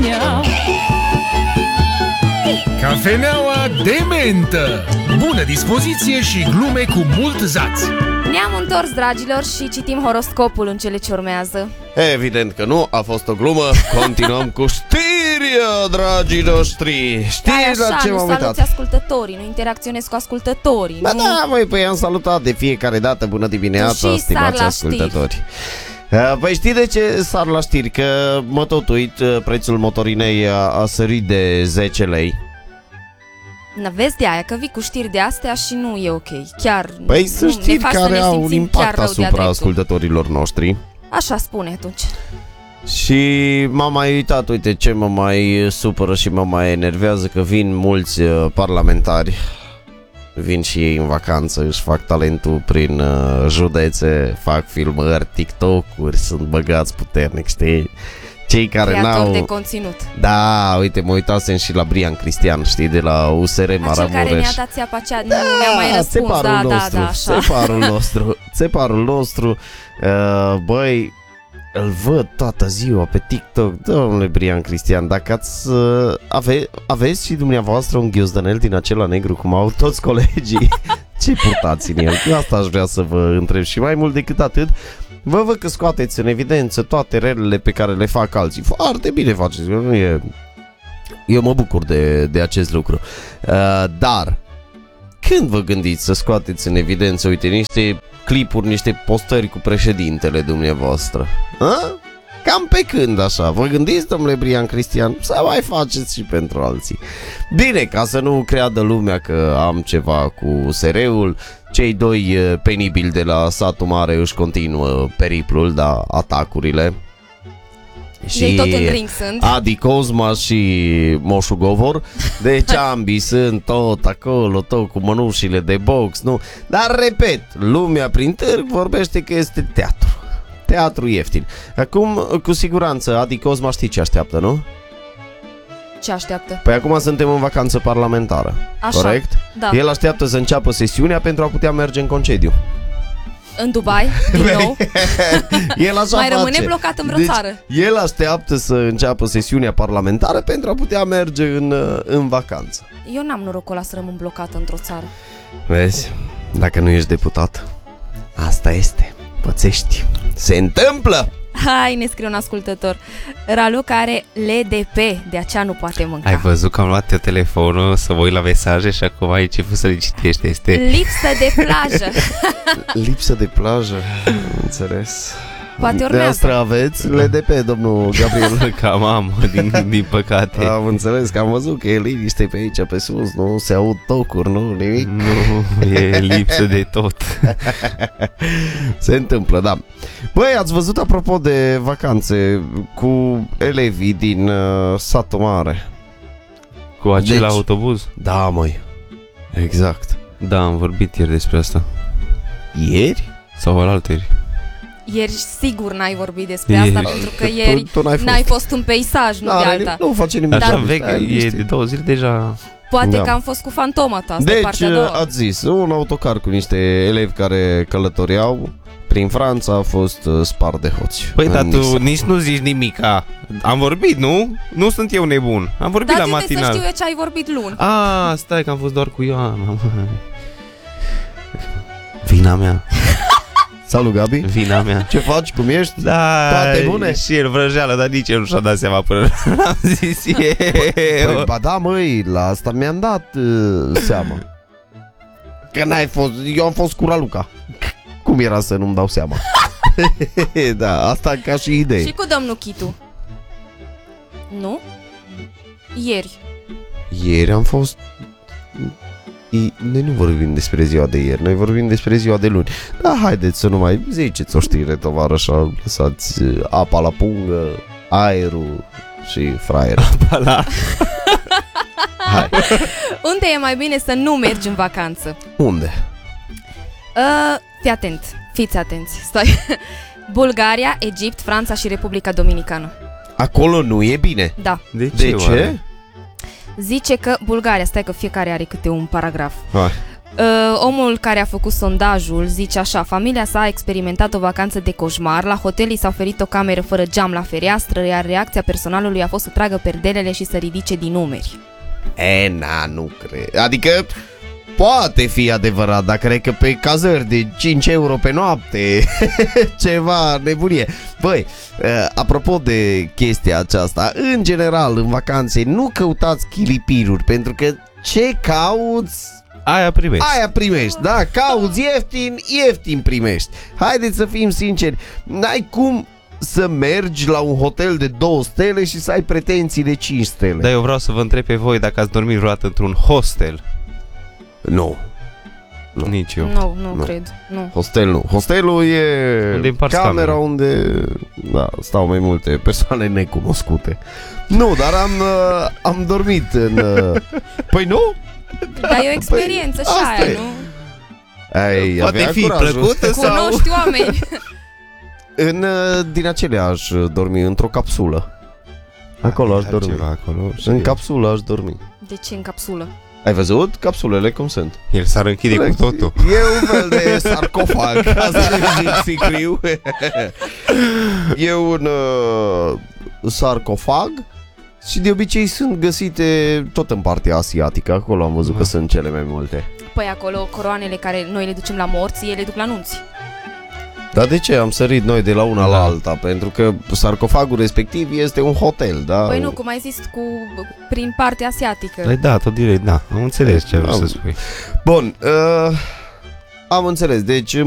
miau. Cafeneaua de mentă. Bună dispoziție și glume cu mult zaț. Ne-am întors, dragilor, și citim horoscopul în cele ce urmează. Evident că nu, a fost o glumă. Continuăm cu știri, dragii noștri. Știri la ce m-am uitat. Saluți ascultătorii, nu interacționezi cu ascultătorii. Ba da, măi, păi am salutat de fiecare dată. Bună dimineața, stimați ascultători. Păi știi de ce sar la știri? Că mă tot uit, prețul motorinei a sărit de 10 lei. Vezi de aia că vii cu știri de astea și nu e ok. Chiar. Păi sunt știri care au un impact asupra ascultătorilor noștri. Așa spune atunci. Și m-am mai uitat, uite ce mă mai supără și mă mai enervează, că vin mulți parlamentari. Vin și ei în vacanță, își fac talentul prin județe, fac filmări, TikTok-uri, sunt băgați puternic, știi? Cei care creator de conținut. Da, uite, mă uitasem și la Brian Cristian, știi, de la USR Maramureș. Acel care ne-a dat țeapa cea, nu mi-a mai răspuns. Țeparul nostru. Băi, îl văd toată ziua pe TikTok. Domnule Brian Cristian, dacă aveți și dumneavoastră un ghiuzdănel din acela negru cum au toți colegii, ce purtați în el? Asta aș vrea să vă întreb. Și mai mult decât atât, văd că scoateți în evidență toate relele pe care le fac alții. Foarte bine faceți, nu e... Eu mă bucur de acest lucru. Dar când vă gândiți să scoateți în evidență, uite, niște clipuri, niște postări cu președintele dumneavoastră? Cam pe când așa? Vă gândiți, domnule Brian Cristian, să mai faceți și pentru alții? Bine, ca să nu creadă lumea că am ceva cu SR-ul, cei doi penibili de la satul mare își continuă periplul, da, atacurile. Și ei tot în ring sunt. Adi Cosma și Moșu Govor. Deci ambii sunt tot acolo, tot cu mănușile de box, nu? Dar repet, lumea prin târg vorbește că este teatru. Teatru ieftin. Acum, cu siguranță, Adi Cosma știi ce așteaptă, nu? Ce așteaptă? Păi acum suntem în vacanță parlamentară. Așa, corect? Da. El așteaptă să înceapă sesiunea pentru a putea merge în concediu. În Dubai, din nou. El așa mai face. Rămâne blocat în vreo țară. El așteaptă să înceapă sesiunea parlamentară pentru a putea merge în vacanță. Eu n-am norocul ăla să rămân blocat într-o țară. Vezi? Dacă nu ești deputat, asta este. Pățești. Se întâmplă! Hai, ne scrie un ascultător. Raluca are LDP, de aceea nu poate mânca. Ai văzut că am luat eu telefonul să vă uit la mesaje și acum ai început să le citești. Este lipsă de plajă. Lipsă de plajă, înțeles. Poate De urmează. asta aveți LDP, domnul Gabriel. cam am, din păcate. Am înțeles că am văzut că e liniște pe aici, pe sus. Nu se aud tocuri, nu, nimic. Nu, e lipsă de tot. Se întâmplă, da. Băi, ați văzut, apropo de vacanțe, cu elevii din satul mare? Cu acel autobuz? Da, măi. Exact. Da, am vorbit ieri despre asta. Ieri? Sau alaltăieri. Ieri sigur n-ai vorbit despre asta, pentru că ieri tu n-ai fost un peisaj, nu de alta. Nu face nimic. Așa veche, e de 2 zile deja. Poate că am fost cu fantoma ta. Deci, ați zis, un autocar cu niște elevi care călătoreau prin Franța a fost spart de hoți. Păi, dar tu nici nu zici nimica. Am vorbit, nu? Nu sunt eu nebun. Am vorbit la matinal. Dar să știu eu ce ai vorbit luni. Stai că am fost doar cu Ioana. Vina mea. Salut, Gabi. Vina mea. Ce faci? Cum ești? Da, toate bune? Și el vrăjeală, dar nici el nu și-a dat seama până am zis eu. Păi, ba da, măi, la asta mi-am dat seama. Că n-ai fost, eu am fost cu Raluca. Cum era să nu-mi dau seama? Da, asta ca și idee. Și cu domnul Chitu. Nu? Ieri. Ieri am fost... Noi nu vorbim despre ziua de ieri, noi vorbim despre ziua de luni. Da, haideți să nu mai ziceți o știre, tovarășa. Lăsați apa la pungă, aerul și fraierul. Apa la... Hai. Unde e mai bine să nu mergi în vacanță? Unde? Fiți atenți. Stai. Bulgaria, Egipt, Franța și Republica Dominicană. Acolo nu e bine. Da. De ce? Zice că Bulgaria, stai că fiecare are câte un paragraf. Hai. Omul care a făcut sondajul zice așa: familia sa a experimentat o vacanță de coșmar, la hotel i s-a oferit o cameră fără geam la fereastră, iar reacția personalului a fost să tragă perdelele și să ridice din numeri. Nu cred. Adică poate fi adevărat, dar cred că pe cazări de 5 euro pe noapte ceva nebunie. Băi, apropo de chestia aceasta, în general în vacanțe nu căutați chilipiruri, pentru că ce cauți Aia primești, da? Cauți ieftin primești. Haideți să fim sinceri, n-ai cum să mergi la un hotel de 2 stele și să ai pretenții de 5 stele. Dar eu vreau să vă întreb pe voi dacă ați dormit vreodată într-un hostel. Nu. Nici eu. Nu cred. Nu. Hostel nu. Hostelul e camera unde stau mai multe persoane necunoscute. Nu, dar am dormit în... Păi nu? Dar e o experiență și aia, nu? Poate fi plăcută sau... Cunoști oameni. Din acelea aș dormi într-o capsulă. Acolo aș dormi. În capsulă aș dormi. De ce în capsulă? Ai văzut capsulele cum sunt? El s-ar închide cu totul. E un fel de sarcofag. Ca să nu zic sicriu. E un sarcofag. Și de obicei sunt găsite tot în partea asiatică. Acolo am văzut că sunt cele mai multe. Păi acolo coroanele care noi le ducem la morți, ele duc la nunți. Dar de ce am sărit noi de la una la alta? Pentru că sarcofagul respectiv este un hotel, da? Păi nu, cum ai zis, prin partea asiatică. Păi da, tot direct, da. Am înțeles ce vreau să spui. Bun, am înțeles. Deci